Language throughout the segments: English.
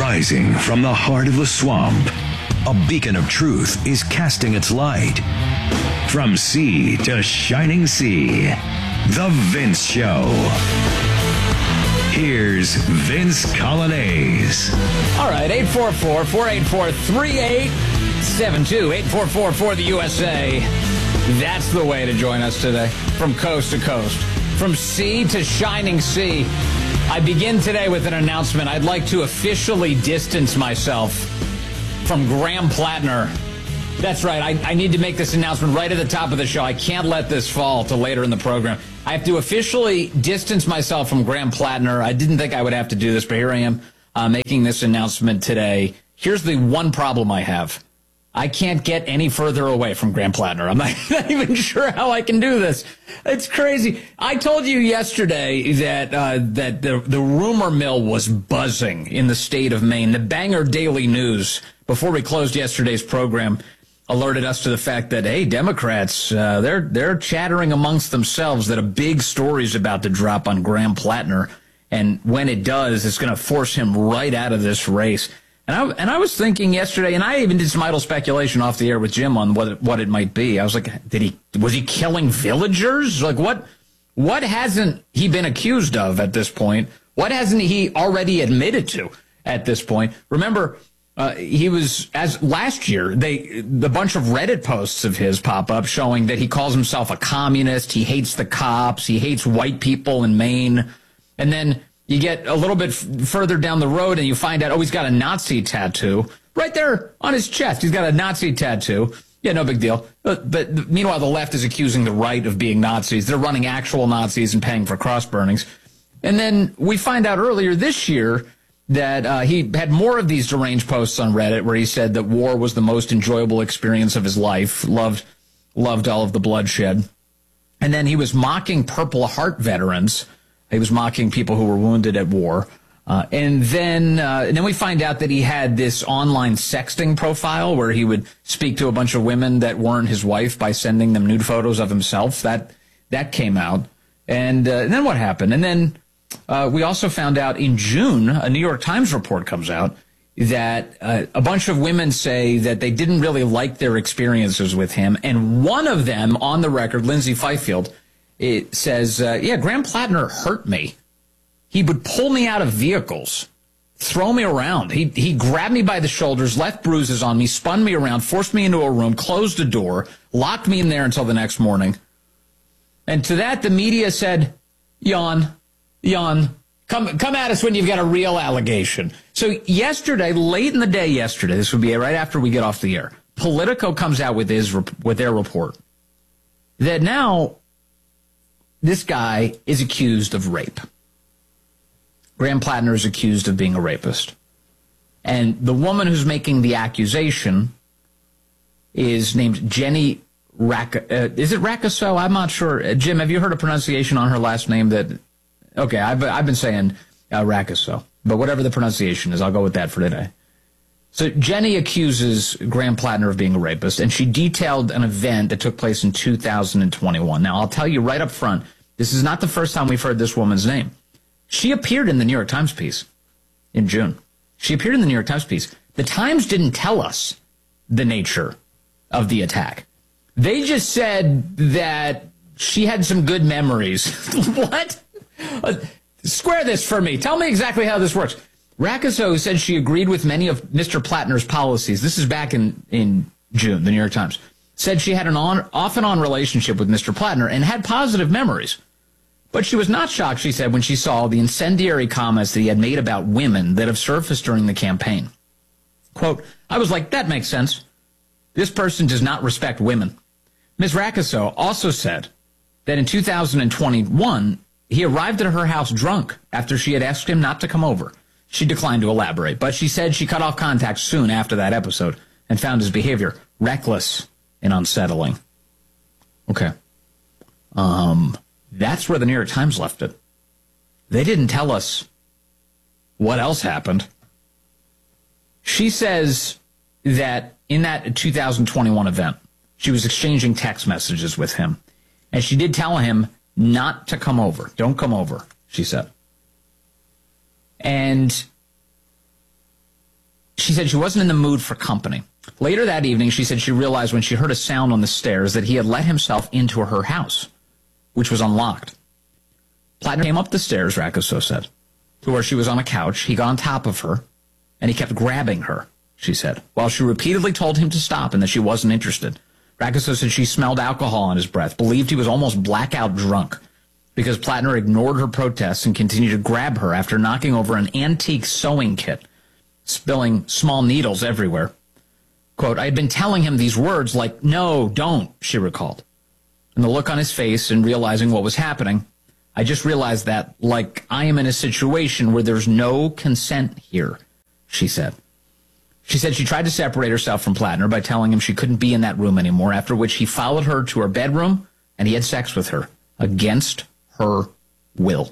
Rising from the heart of the swamp, a beacon of truth is casting its light. From sea to shining sea, The Vince Show. Here's Vince Coglianese. All right, 844-484-3872, 844 for the USA. That's the way to join us today, from coast to coast, from sea to shining sea. I begin today with an announcement. I'd like to officially distance myself from Graham Plattner. That's right. I need to make this announcement right at the top of the show. I can't let this fall till later in the program. I have to officially distance myself from Graham Plattner. I didn't think I would have to do this, but here I am making this announcement today. Here's the one problem I have. I can't get any further away from Graham Plattner. I'm not even sure how I can do this. It's crazy. I told you yesterday that the rumor mill was buzzing in the state of Maine. The Bangor Daily News, before we closed yesterday's program, alerted us to the fact that, hey, Democrats, they're chattering amongst themselves that a big story's about to drop on Graham Plattner. And when it does, it's going to force him right out of this race. And I was thinking yesterday, and I even did some idle speculation off the air with Jim on what it might be. I was like, was he killing villagers? Like, what hasn't he been accused of at this point? What hasn't he already admitted to at this point? Remember, he was, as last year, the bunch of Reddit posts of his pop up showing that he calls himself a communist, he hates the cops, he hates white people in Maine, and then you get a little bit further down the road and you find out, he's got a Nazi tattoo right there on his chest. He's got a Nazi tattoo. Yeah, no big deal. But meanwhile, the left is accusing the right of being Nazis. They're running actual Nazis and paying for cross burnings. And then we find out earlier this year that he had more of these deranged posts on Reddit where he said that war was the most enjoyable experience of his life, loved all of the bloodshed. And then he was mocking Purple Heart veterans. He was mocking people who were wounded at war. And then we find out that he had this online sexting profile where he would speak to a bunch of women that weren't his wife by sending them nude photos of himself. That came out. And then what happened? And then we also found out in June, a New York Times report comes out that a bunch of women say that they didn't really like their experiences with him. And one of them, on the record, Lindsay Fifield, it says, Graham Plattner hurt me. He would pull me out of vehicles, throw me around. He grabbed me by the shoulders, left bruises on me, spun me around, forced me into a room, closed the door, locked me in there until the next morning. And to that, the media said, yawn, come at us when you've got a real allegation. So yesterday, late in the day yesterday, this would be right after we get off the air, Politico comes out with their report that now this guy is accused of rape. Graham Plattner is accused of being a rapist. And the woman who's making the accusation is named Jenny is it Racasso? I'm not sure. Jim, have you heard a pronunciation on her last name that... Okay, I've been saying Racasso. But whatever the pronunciation is, I'll go with that for today. So Jenny accuses Graham Plattner of being a rapist, and she detailed an event that took place in 2021. Now, I'll tell you right up front, this is not the first time we've heard this woman's name. She appeared in the New York Times piece in June. She appeared in the New York Times piece. The Times didn't tell us the nature of the attack. They just said that she had some good memories. What? Square this for me. Tell me exactly how this works. Racasso said she agreed with many of Mr. Plattner's policies. This is back in June, the New York Times. Said she had an off-and-on relationship with Mr. Plattner and had positive memories. But she was not shocked, she said, when she saw the incendiary comments that he had made about women that have surfaced during the campaign. Quote, I was like, that makes sense. This person does not respect women. Ms. Racasso also said that in 2021, he arrived at her house drunk after she had asked him not to come over. She declined to elaborate, but she said she cut off contact soon after that episode and found his behavior reckless and unsettling. Okay. That's where the New York Times left it. They didn't tell us what else happened. She says that in that 2021 event, she was exchanging text messages with him. And she did tell him not to come over. Don't come over, she said. And she said she wasn't in the mood for company. Later that evening, she said she realized when she heard a sound on the stairs that he had let himself into her house, which was unlocked. Plattner came up the stairs, Rakuso said, to where she was on a couch. He got on top of her, and he kept grabbing her, she said, while she repeatedly told him to stop and that she wasn't interested. Rakuso said she smelled alcohol on his breath, believed he was almost blackout drunk because Plattner ignored her protests and continued to grab her after knocking over an antique sewing kit, spilling small needles everywhere. Quote, I had been telling him these words like, no, don't, she recalled. And the look on his face and realizing what was happening, I just realized that, like, I am in a situation where there's no consent here, she said. She said she tried to separate herself from Plattner by telling him she couldn't be in that room anymore, after which he followed her to her bedroom and he had sex with her against her will.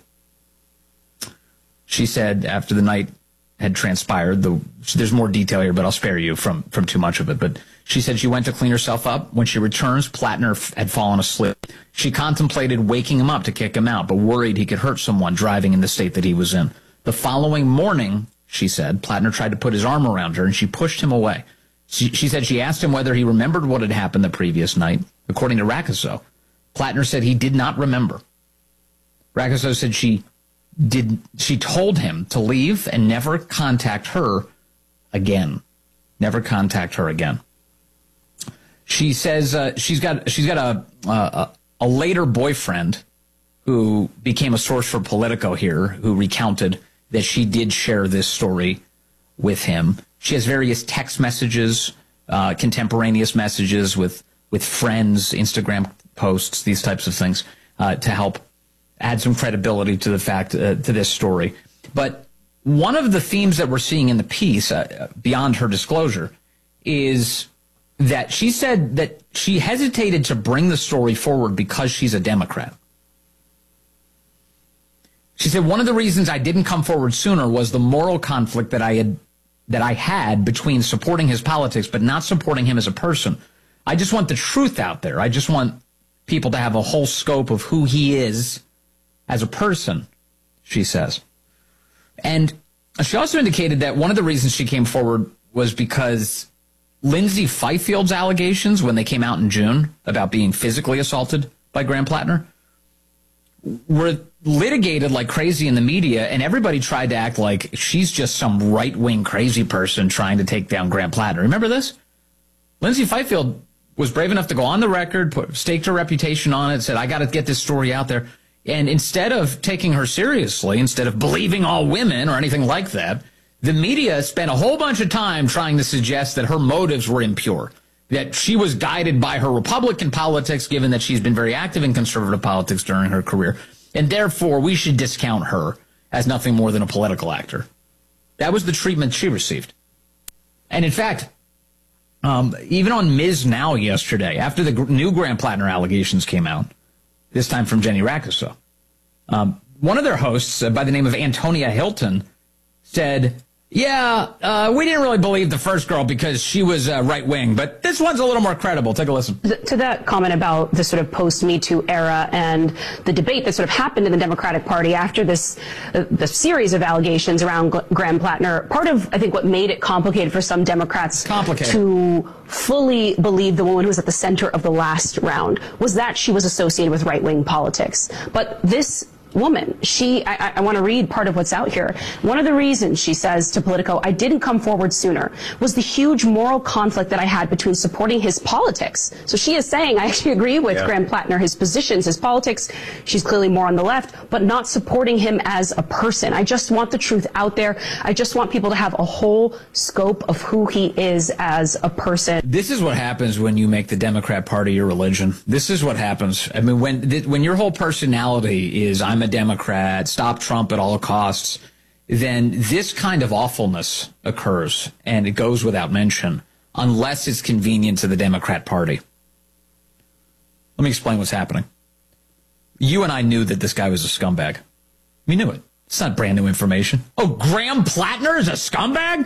She said after the night had transpired, there's more detail here, but I'll spare you from too much of it. But she said she went to clean herself up. When she returns, Plattner had fallen asleep. She contemplated waking him up to kick him out, but worried he could hurt someone driving in the state that he was in. The following morning, she said, Plattner tried to put his arm around her, and she pushed him away. She said she asked him whether he remembered what had happened the previous night. According to Rakuso, Plattner said he did not remember. Rakuso said she told him to leave and never contact her again. Never contact her again. She says she's got a later boyfriend who became a source for Politico here, who recounted that she did share this story with him. She has various text messages, contemporaneous messages with friends, Instagram posts, these types of things, to help add some credibility to the fact, to this story. But one of the themes that we're seeing in the piece, beyond her disclosure, is that she said that she hesitated to bring the story forward because she's a Democrat. She said, one of the reasons I didn't come forward sooner was the moral conflict that I had between supporting his politics but not supporting him as a person. I just want the truth out there. I just want people to have a whole scope of who he is as a person, she says. And she also indicated that one of the reasons she came forward was because Lindsay Fifield's allegations, when they came out in June about being physically assaulted by Graham Plattner, were litigated like crazy in the media, and everybody tried to act like she's just some right-wing crazy person trying to take down Graham Plattner. Remember this? Lindsay Fifield was brave enough to go on the record, staked her reputation on it, said, I got to get this story out there. And instead of taking her seriously, instead of believing all women or anything like that, the media spent a whole bunch of time trying to suggest that her motives were impure, that she was guided by her Republican politics, given that she's been very active in conservative politics during her career, and therefore we should discount her as nothing more than a political actor. That was the treatment she received. And in fact, even on Ms. Now yesterday, after the new Graham Plattner allegations came out, this time from Jenny Rakuso, one of their hosts, by the name of Antonia Hilton, said, yeah, we didn't really believe the first girl because she was right-wing, but this one's a little more credible. Take a listen. To that comment about the sort of post-Me Too era and the debate that sort of happened in the Democratic Party after this, the series of allegations around Graham Plattner, part of, I think, what made it complicated for some Democrats to fully believe the woman who was at the center of the last round was that she was associated with right-wing politics. But this woman, I want to read part of what's out here. One of the reasons, she says to Politico, I didn't come forward sooner was the huge moral conflict that I had between supporting his politics. So she is saying, I actually agree with Graham Plattner, his positions, his politics. She's clearly more on the left, but not supporting him as a person. I just want the truth out there. I just want people to have a whole scope of who he is as a person. This is what happens when you make the Democrat Party your religion. This is what happens. I mean, when your whole personality is, I'm a Democrat, stop Trump at all costs, then this kind of awfulness occurs, and it goes without mention, unless it's convenient to the Democrat Party. Let me explain what's happening. You and I knew that this guy was a scumbag. We knew it. It's not brand new information. Oh, Graham Plattner is a scumbag?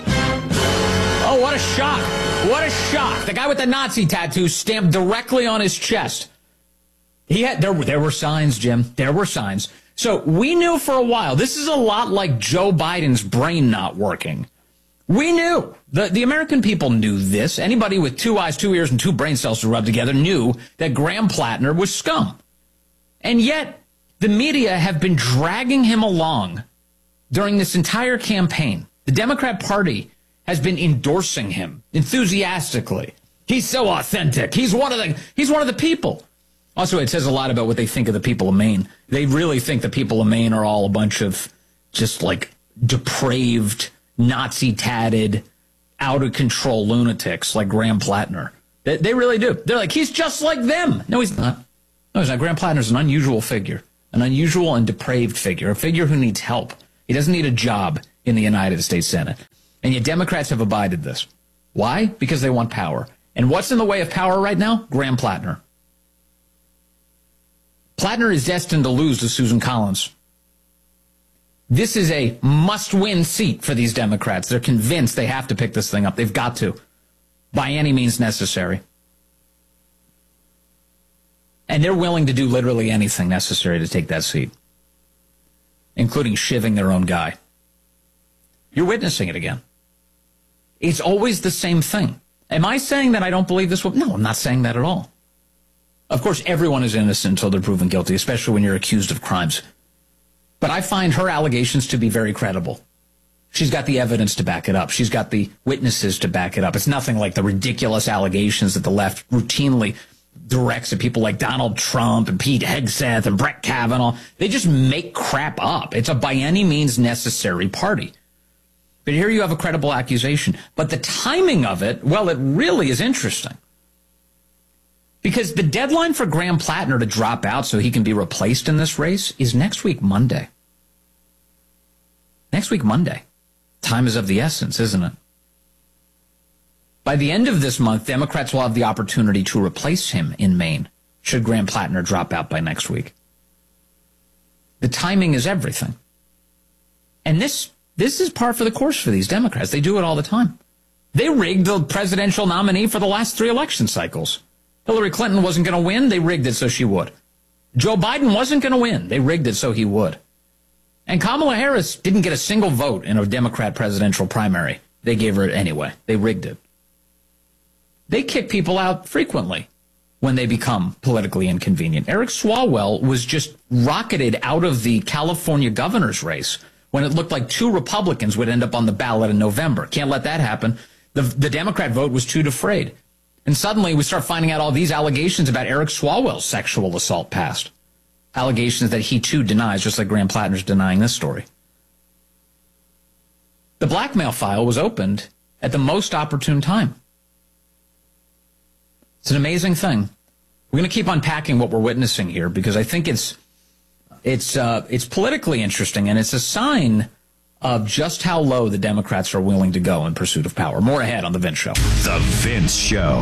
Oh, what a shock. What a shock. The guy with the Nazi tattoo stamped directly on his chest. There were signs, Jim. There were signs. So we knew for a while, this is a lot like Joe Biden's brain not working. We knew. The American people knew this. Anybody with 2 eyes, 2 ears, and 2 brain cells to rub together knew that Graham Plattner was scum. And yet, the media have been dragging him along during this entire campaign. The Democrat Party has been endorsing him enthusiastically. He's so authentic. He's one of the people. Also, it says a lot about what they think of the people of Maine. They really think the people of Maine are all a bunch of just like depraved, Nazi-tatted, out-of-control lunatics like Graham Plattner. They really do. They're like, he's just like them. No, he's not. No, he's not. Graham Plattner's an unusual figure, an unusual and depraved figure, a figure who needs help. He doesn't need a job in the United States Senate. And yet Democrats have abided this. Why? Because they want power. And what's in the way of power right now? Graham Plattner. Plattner is destined to lose to Susan Collins. This is a must-win seat for these Democrats. They're convinced they have to pick this thing up. They've got to, by any means necessary. And they're willing to do literally anything necessary to take that seat, including shivving their own guy. You're witnessing it again. It's always the same thing. Am I saying that I don't believe this? No, I'm not saying that at all. Of course, everyone is innocent until they're proven guilty, especially when you're accused of crimes. But I find her allegations to be very credible. She's got the evidence to back it up. She's got the witnesses to back it up. It's nothing like the ridiculous allegations that the left routinely directs at people like Donald Trump and Pete Hegseth and Brett Kavanaugh. They just make crap up. It's a by any means necessary party. But here you have a credible accusation. But the timing of it, well, it really is interesting. Because the deadline for Graham Plattner to drop out so he can be replaced in this race is next week, Monday. Next week, Monday. Time is of the essence, isn't it? By the end of this month, Democrats will have the opportunity to replace him in Maine, should Graham Plattner drop out by next week. The timing is everything. And this is par for the course for these Democrats. They do it all the time. They rigged the presidential nominee for the last 3 election cycles. Hillary Clinton wasn't going to win. They rigged it so she would. Joe Biden wasn't going to win. They rigged it so he would. And Kamala Harris didn't get a single vote in a Democrat presidential primary. They gave her it anyway. They rigged it. They kick people out frequently when they become politically inconvenient. Eric Swalwell was just rocketed out of the California governor's race when it looked like 2 Republicans would end up on the ballot in November. Can't let that happen. The Democrat vote was too defrayed. And suddenly we start finding out all these allegations about Eric Swalwell's sexual assault past. Allegations that he too denies, just like Graham Plattner's denying this story. The blackmail file was opened at the most opportune time. It's an amazing thing. We're going to keep unpacking what we're witnessing here because I think it's politically interesting and it's a sign of just how low the Democrats are willing to go in pursuit of power. More ahead on The Vince Show. The Vince Show.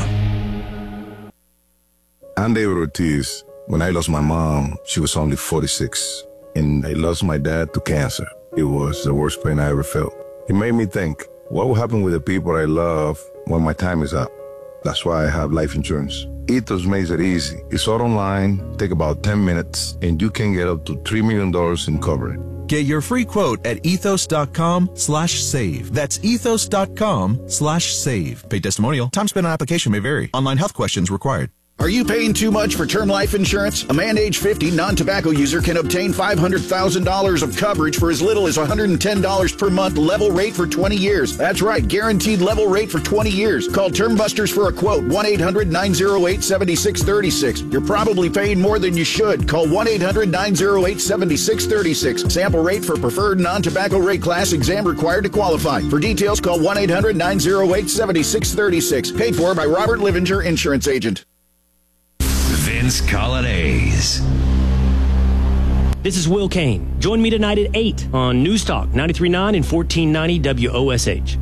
I'm David Ortiz. When I lost my mom, she was only 46, and I lost my dad to cancer. It was the worst pain I ever felt. It made me think, what will happen with the people I love when my time is up? That's why I have life insurance. Ethos makes it easy. It's all online, take about 10 minutes, and you can get up to $3 million in coverage. Get your free quote at ethos.com/save. That's ethos.com/save. Paid testimonial. Time spent on application may vary. Online health questions required. Are you paying too much for term life insurance? A man age 50 non-tobacco user can obtain $500,000 of coverage for as little as $110 per month, level rate for 20 years. That's right, guaranteed level rate for 20 years. Call Term Busters for a quote, 1-800-908-7636. You're probably paying more than you should. Call 1-800-908-7636. Sample rate for preferred non-tobacco rate class, exam required to qualify. For details, call 1-800-908-7636. Paid for by Robert Livinger, Insurance Agent. Vince Colonnese. This is Will Kane. Join me tonight at 8 on News Talk 93.9 and 1490 WOSH.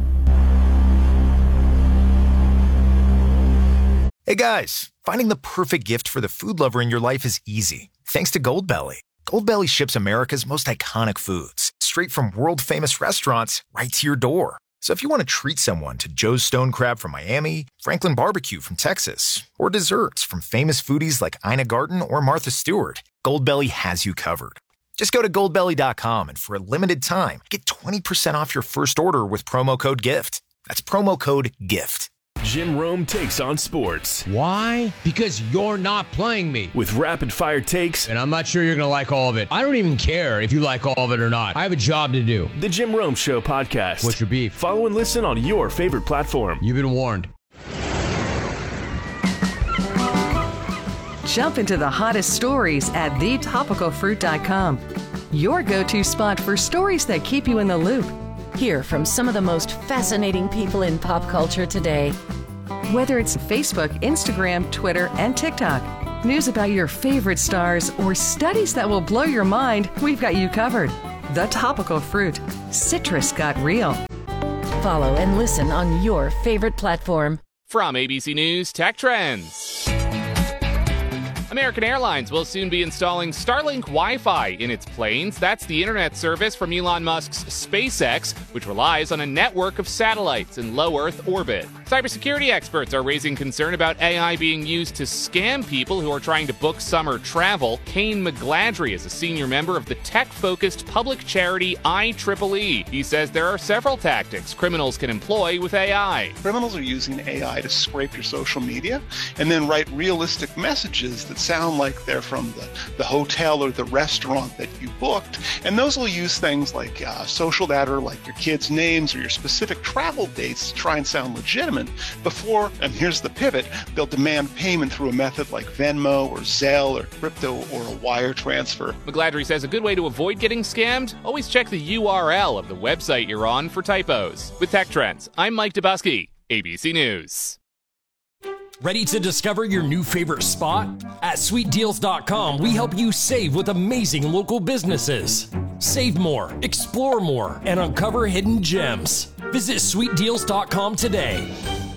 Hey guys, finding the perfect gift for the food lover in your life is easy. Thanks to Goldbelly. Goldbelly ships America's most iconic foods straight from world-famous restaurants right to your door. So if you want to treat someone to Joe's Stone Crab from Miami, Franklin Barbecue from Texas, or desserts from famous foodies like Ina Garten or Martha Stewart, Goldbelly has you covered. Just go to Goldbelly.com and for a limited time, get 20% off your first order with promo code GIFT. That's promo code GIFT. Jim Rome takes on sports. Why? Because you're not playing me. With rapid-fire takes. And I'm not sure you're going to like all of it. I don't even care if you like all of it or not. I have a job to do. The Jim Rome Show podcast. What's your beef? Follow and listen on your favorite platform. You've been warned. Jump into the hottest stories at thetopicalfruit.com. Your go-to spot for stories that keep you in the loop. Hear from some of the most fascinating people in pop culture today. Whether it's Facebook, Instagram, Twitter, and TikTok, news about your favorite stars, or studies that will blow your mind, we've got you covered. The Topical Fruit. Citrus got real. Follow and listen on your favorite platform. From ABC News Tech Trends. American Airlines will soon be installing Starlink Wi-Fi in its planes. That's the internet service from Elon Musk's SpaceX, which relies on a network of satellites in low Earth orbit. Cybersecurity experts are raising concern about AI being used to scam people who are trying to book summer travel. Kane McGladrey is a senior member of the tech-focused public charity IEEE. He says there are several tactics criminals can employ with AI. Criminals are using AI to scrape your social media and then write realistic messages that sound like they're from the hotel or the restaurant that you booked. And those will use things like social data, like your kids' names or your specific travel dates to try and sound legitimate before, and here's the pivot, they'll demand payment through a method like Venmo or Zelle or crypto or a wire transfer. McGladrey says a good way to avoid getting scammed, always check the URL of the website you're on for typos. With Tech Trends, I'm Mike Dubusky, ABC News. Ready to discover your new favorite spot? At SweetDeals.com, we help you save with amazing local businesses. Save more, explore more, and uncover hidden gems. Visit SweetDeals.com today.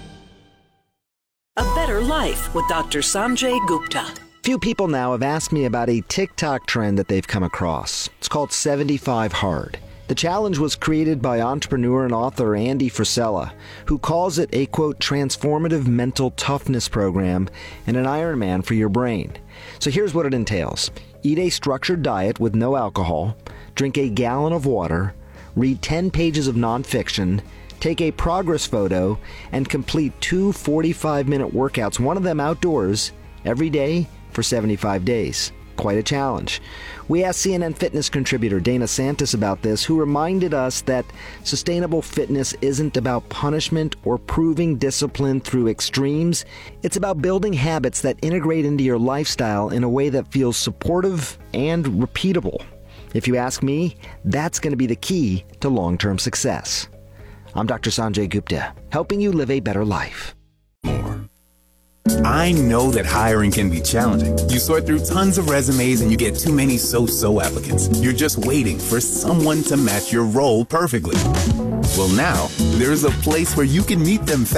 A Better Life with Dr. Sanjay Gupta. Few people now have asked me about a TikTok trend that they've come across. It's called 75 Hard. The challenge was created by entrepreneur and author Andy Frisella, who calls it a, quote, transformative mental toughness program and an Ironman for your brain. So here's what it entails. Eat a structured diet with no alcohol, drink a gallon of water, read 10 pages of nonfiction, take a progress photo, and complete 2 45-minute workouts, one of them outdoors, every day for 75 days. Quite a challenge. We asked CNN Fitness contributor Dana Santis about this, who reminded us that sustainable fitness isn't about punishment or proving discipline through extremes. It's about building habits that integrate into your lifestyle in a way that feels supportive and repeatable. If you ask me, that's going to be the key to long-term success. I'm Dr. Sanjay Gupta, helping you live a better life. I know that hiring can be challenging. You sort through tons of resumes and you get too many so-so applicants. You're just waiting for someone to match your role perfectly. Well, now, there's a place where you can meet them